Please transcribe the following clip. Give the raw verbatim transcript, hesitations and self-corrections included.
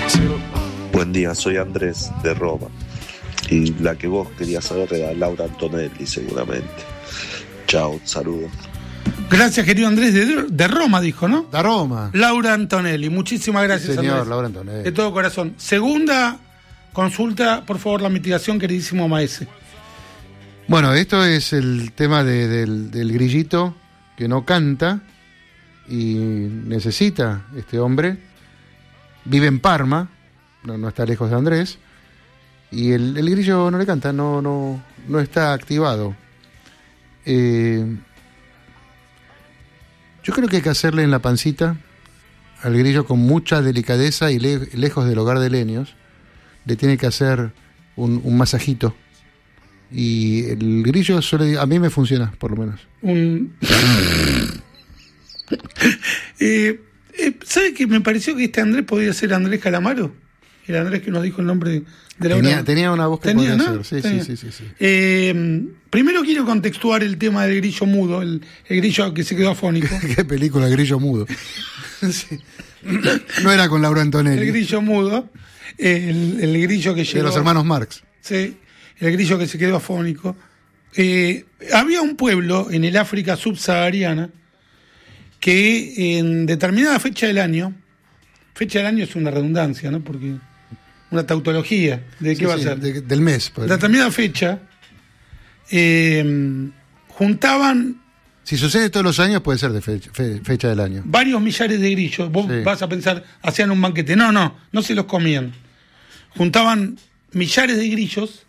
Buen día, soy Andrés de Roma. Y la que vos querías saber era Laura Antonelli, seguramente. Chao, saludos. Gracias, querido Andrés, de, de Roma, dijo, ¿no? De Roma. Laura Antonelli, muchísimas gracias, Sí, señor, Andrés. Laura Antonelli. De todo corazón. Segunda consulta, por favor, la mitigación, queridísimo maese. Bueno, esto es el tema de, del, del grillito que no canta y necesita este hombre. Vive en Parma, no, no está lejos de Andrés, y el, el grillo no le canta, no, no, no está activado. Eh, yo creo que hay que hacerle en la pancita al grillo con mucha delicadeza y le, lejos del hogar de leños. Le tiene que hacer un, un masajito. Y el grillo suele, a mí me funciona, por lo menos. Un... eh, eh, ¿Sabe que me pareció que este Andrés podía ser Andrés Calamaro? El Andrés que nos dijo el nombre de la Tenía, obra. tenía una voz que Tenía, podía ¿no? ser. Sí, Tenía. sí, sí, sí, sí. Eh, primero quiero contextuar el tema del grillo mudo, el, el grillo que se quedó afónico. Qué película, Grillo Mudo. Sí. No era con Laura Antonelli. El grillo mudo, el, el grillo que llegó... De los hermanos Marx. Sí, el grillo que se quedó afónico. Eh, había un pueblo en el África subsahariana que en determinada fecha del año, fecha del año es una redundancia, ¿no? Porque una tautología de qué Sí, va sí, a ser. de- del mes. Pues. Determinada fecha, eh, juntaban Si sucede todos los años, puede ser de fecha, fe- fecha del año. varios millares de grillos. Vos Sí. vas a pensar, hacían un banquete. No, no, no se los comían. Juntaban millares de grillos